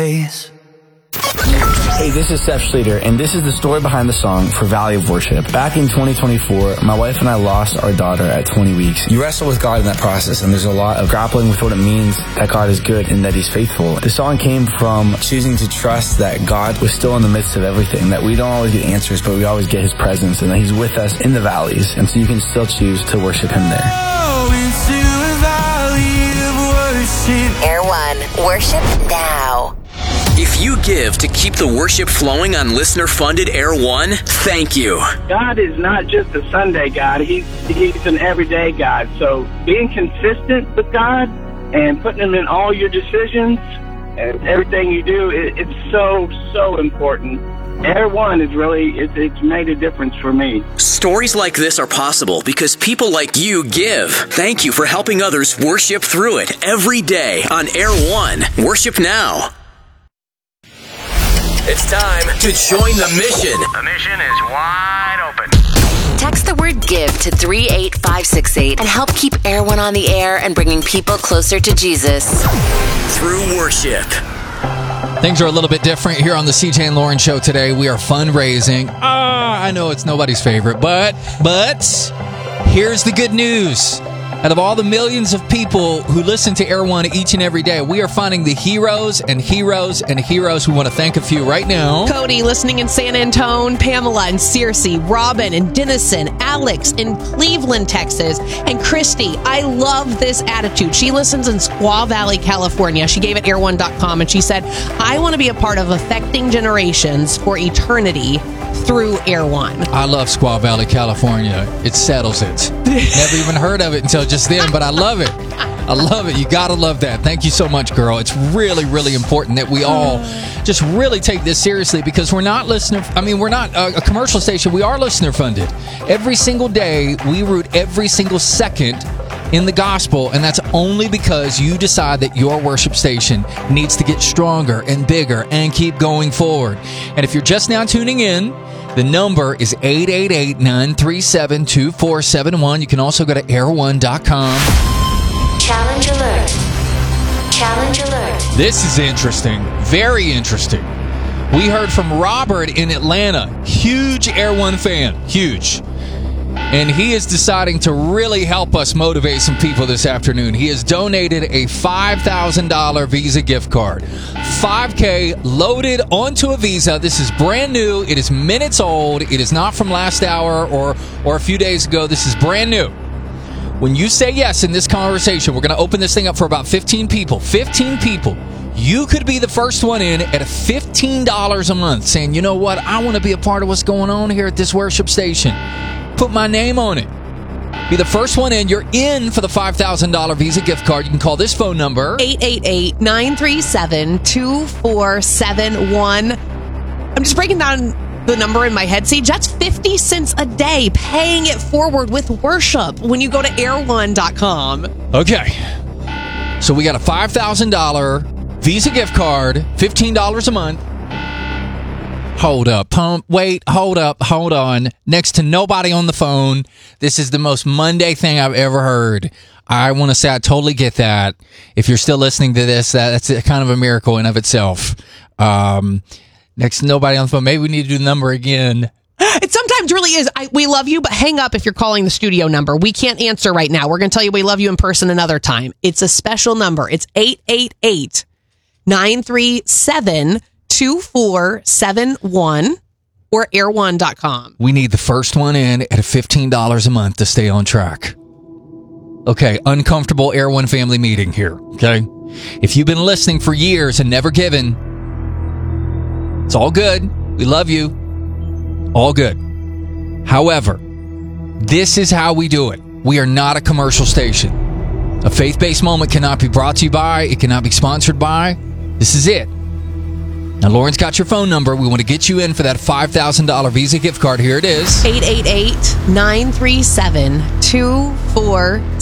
Hey, this is Seth Schleter, and this is the story behind the song For Valley of Worship. Back in 2024, my wife and I lost our daughter at 20 weeks. You wrestle with God in that process, and there's a lot of grappling with what it means that God is good and that He's faithful. The song came from choosing to trust that God was still in the midst of everything, that we don't always get answers, but we always get His presence, and that He's with us in the valleys, and so you can still choose to worship Him there. Air One, worship now. If you give to keep the worship flowing on listener-funded Air One, thank you. God is not just a Sunday God. He's an everyday God. So being consistent with God and putting Him in all your decisions and everything you do, it's so important. Air One is really, it's made a difference for me. Stories like this are possible because people like you give. Thank you for helping others worship through it every day on Air One. Worship now. It's time to join the mission. The mission is wide open. Text the word GIVE to 38568 and help keep Air One on the air and bringing people closer to Jesus. Through worship. Things are a little bit different here on the CJ and Lauren Show today. We are fundraising. I know it's nobody's favorite, but here's the good news. Out of all the millions of people who listen to Air One each and every day, we are finding the heroes and heroes and heroes. We want to thank a few right now. Cody listening in San Antone, Pamela in Searcy, Robin in Denison, Alex in Cleveland, Texas, and Christy. I love this attitude. She listens in Squaw Valley, California. She gave it air1.com and she said, I want to be a part of affecting generations for eternity through Air One. I love Squaw Valley, California. It settles it. Never even heard of it until just then, but I love it. I love it. You gotta love that. Thank you so much, girl. It's really, really important that we all just really take this seriously because we're not we're not a commercial station. We are listener funded. Every single day, we root every single second in the gospel, and that's only because you decide that your worship station needs to get stronger and bigger and keep going forward. And if you're just now tuning in, the number is 888-937-2471. You can also go to air1.com. Challenge alert. Challenge alert. This is interesting. Very interesting. We heard from Robert in Atlanta. Huge Air One fan. Huge. And he is deciding to really help us motivate some people this afternoon. He has donated a $5,000 Visa gift card. $5K loaded onto a Visa. This is brand new. It is minutes old. It is not from last hour or a few days ago. This is brand new. When you say yes in this conversation, we're going to open this thing up for about 15 people. 15 people. You could be the first one in at $15 a month saying, you know what? I want to be a part of what's going on here at this worship station. Put my name on it. Be the first one in. You're in for the $5,000 Visa gift card. You can call this phone number. 888-937-2471. I'm just breaking down the number in my head. See, that's 50 cents a day, paying it forward with worship when you go to air1.com. Okay. So we got a $5,000 Visa gift card, $15 a month. Hold up. Wait, hold up. Hold on. Next to nobody on the phone. This is the most Monday thing I've ever heard. I want to say I totally get that. If you're still listening to this, that's kind of a miracle in of itself. Next to nobody on the phone. Maybe we need to do the number again. It sometimes really is. We love you, but hang up if you're calling the studio number. We can't answer right now. We're going to tell you we love you in person another time. It's a special number. It's 888-937-2471 or air1.com. We need the first one in at $15 a month to stay on track. Okay, uncomfortable Air One family meeting here, okay? If you've been listening for years and never given, it's all good. We love you. All good. However, this is how we do it. We are not a commercial station. A faith-based moment cannot be brought to you by, it cannot be sponsored by. This is it. Now, Lauren's got your phone number. We want to get you in for that $5,000 Visa gift card. Here it is. 888-937-2471.